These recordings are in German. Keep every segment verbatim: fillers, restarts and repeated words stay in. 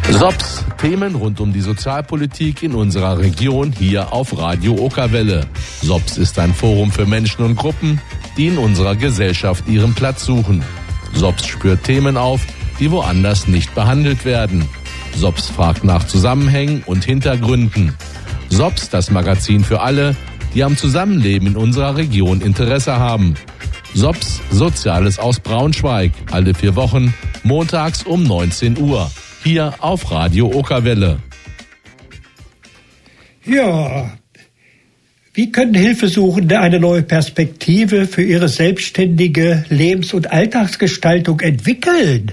S O P S, Themen rund um die Sozialpolitik in unserer Region hier auf Radio Okerwelle. S O P S ist ein Forum für Menschen und Gruppen, die in unserer Gesellschaft ihren Platz suchen. S O P S spürt Themen auf, die woanders nicht behandelt werden. S O P S fragt nach Zusammenhängen und Hintergründen. S O P S, das Magazin für alle, die am Zusammenleben in unserer Region Interesse haben. S O P S, Soziales aus Braunschweig, alle vier Wochen, montags um neunzehn Uhr. Hier auf Radio Okerwelle. Ja, wie können Hilfesuchende eine neue Perspektive für ihre selbstständige Lebens- und Alltagsgestaltung entwickeln?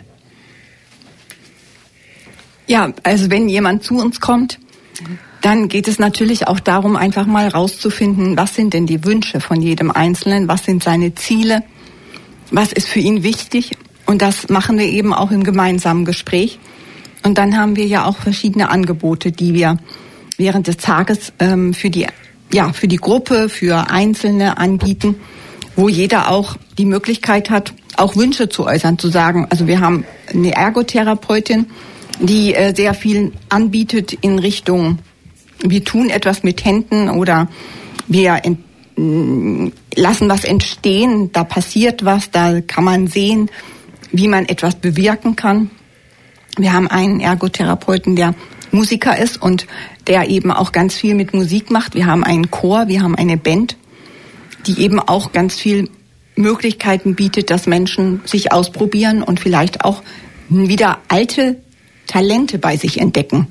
Ja, also wenn jemand zu uns kommt, dann geht es natürlich auch darum, einfach mal rauszufinden, was sind denn die Wünsche von jedem Einzelnen, was sind seine Ziele, was ist für ihn wichtig. Und das machen wir eben auch im gemeinsamen Gespräch. Und dann haben wir ja auch verschiedene Angebote, die wir während des Tages ähm, für die, ja, für die Gruppe, für Einzelne anbieten, wo jeder auch die Möglichkeit hat, auch Wünsche zu äußern, zu sagen, also wir haben eine Ergotherapeutin, die äh, sehr viel anbietet in Richtung, wir tun etwas mit Händen oder wir ent, äh, lassen was entstehen, da passiert was, da kann man sehen, wie man etwas bewirken kann. Wir haben einen Ergotherapeuten, der Musiker ist und der eben auch ganz viel mit Musik macht. Wir haben einen Chor, wir haben eine Band, die eben auch ganz viel Möglichkeiten bietet, dass Menschen sich ausprobieren und vielleicht auch wieder alte Talente bei sich entdecken.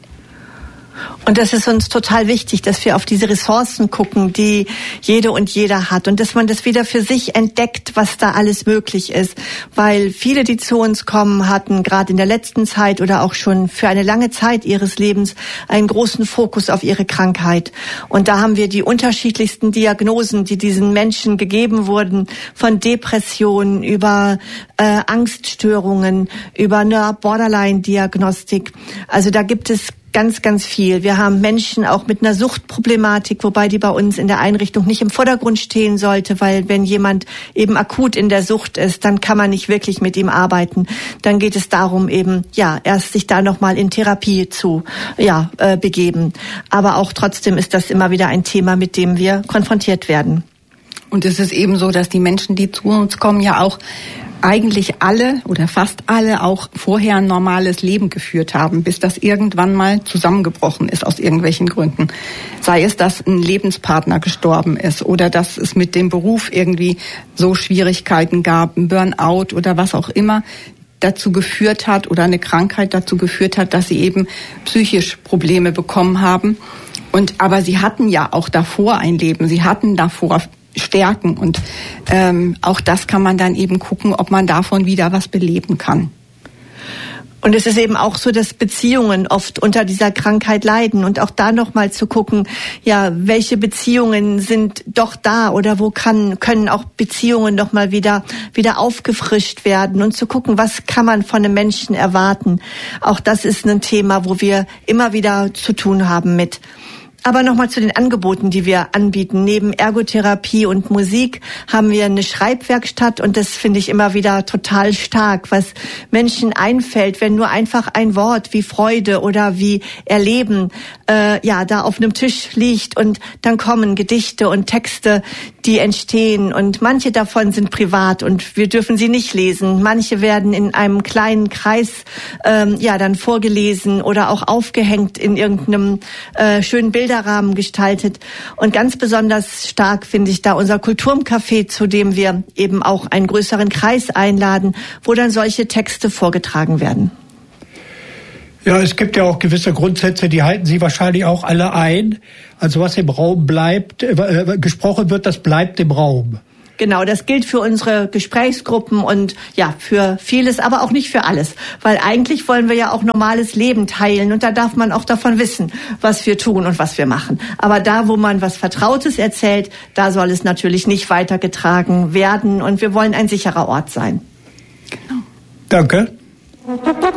Und das ist uns total wichtig, dass wir auf diese Ressourcen gucken, die jede und jeder hat und dass man das wieder für sich entdeckt, was da alles möglich ist. Weil viele, die zu uns kommen, hatten gerade in der letzten Zeit oder auch schon für eine lange Zeit ihres Lebens einen großen Fokus auf ihre Krankheit. Und da haben wir die unterschiedlichsten Diagnosen, die diesen Menschen gegeben wurden, von Depressionen über äh, Angststörungen, über eine Borderline-Diagnostik. Also da gibt es ganz, ganz viel. Wir haben Menschen auch mit einer Suchtproblematik, wobei die bei uns in der Einrichtung nicht im Vordergrund stehen sollte, weil wenn jemand eben akut in der Sucht ist, dann kann man nicht wirklich mit ihm arbeiten. Dann geht es darum eben, ja, erst sich da nochmal in Therapie zu, ja, äh, begeben. Aber auch trotzdem ist das immer wieder ein Thema, mit dem wir konfrontiert werden. Und es ist eben so, dass die Menschen, die zu uns kommen, ja auch eigentlich alle oder fast alle auch vorher ein normales Leben geführt haben, bis das irgendwann mal zusammengebrochen ist aus irgendwelchen Gründen. Sei es, dass ein Lebenspartner gestorben ist oder dass es mit dem Beruf irgendwie so Schwierigkeiten gab, ein Burnout oder was auch immer dazu geführt hat oder eine Krankheit dazu geführt hat, dass sie eben psychisch Probleme bekommen haben. Und aber sie hatten ja auch davor ein Leben, sie hatten davor Stärken und ähm, auch das kann man dann eben gucken, ob man davon wieder was beleben kann. Und es ist eben auch so, dass Beziehungen oft unter dieser Krankheit leiden und auch da nochmal zu gucken, ja, welche Beziehungen sind doch da oder wo kann, können auch Beziehungen nochmal wieder, wieder aufgefrischt werden und zu gucken, was kann man von einem Menschen erwarten. Auch das ist ein Thema, wo wir immer wieder zu tun haben mit. Aber nochmal zu den Angeboten, die wir anbieten. Neben Ergotherapie und Musik haben wir eine Schreibwerkstatt und das finde ich immer wieder total stark, was Menschen einfällt, wenn nur einfach ein Wort wie Freude oder wie Erleben äh, ja da auf einem Tisch liegt und dann kommen Gedichte und Texte, die entstehen und manche davon sind privat und wir dürfen sie nicht lesen. Manche werden in einem kleinen Kreis ähm, ja dann vorgelesen oder auch aufgehängt in irgendeinem äh, schönen Bild Rahmen gestaltet. Und ganz besonders stark finde ich da unser Kulturcafé, zu dem wir eben auch einen größeren Kreis einladen, wo dann solche Texte vorgetragen werden. Ja, es gibt ja auch gewisse Grundsätze, die halten Sie wahrscheinlich auch alle ein. Also was im Raum bleibt, äh, gesprochen wird, das bleibt im Raum. Genau, das gilt für unsere Gesprächsgruppen und ja, für vieles, aber auch nicht für alles. Weil eigentlich wollen wir ja auch normales Leben teilen und da darf man auch davon wissen, was wir tun und was wir machen. Aber da, wo man was Vertrautes erzählt, da soll es natürlich nicht weitergetragen werden und wir wollen ein sicherer Ort sein. Genau. Danke.